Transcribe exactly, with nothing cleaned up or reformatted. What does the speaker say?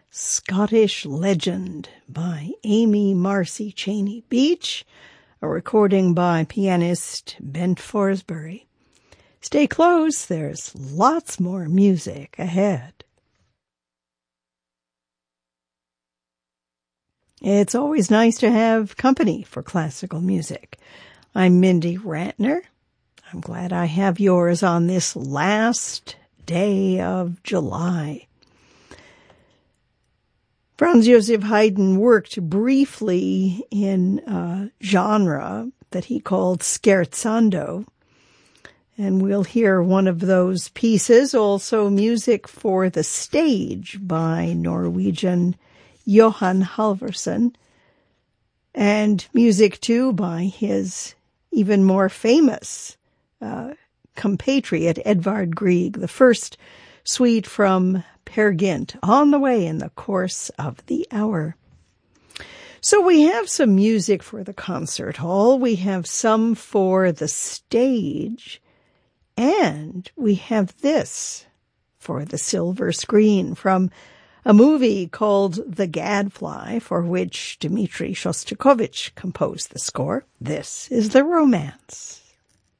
Scottish Legend by Amy Marcy Cheney Beach, a recording by pianist Bent Forsberry. Stay close, there's lots more music ahead. It's always nice to have company for classical music. I'm Mindy Ratner. I'm glad I have yours on this last day of July. Franz Joseph Haydn worked briefly in a genre that he called scherzando, and we'll hear one of those pieces, also music for the stage by Norwegian Johan Halvorsen, and music too by his even more famous uh, compatriot Edvard Grieg, the first suite from Peer Gynt, on the way in the course of the hour. So we have some music for the concert hall, we have some for the stage, and we have this for the silver screen from a movie called The Gadfly, for which Dmitri Shostakovich composed the score. This is The Romance.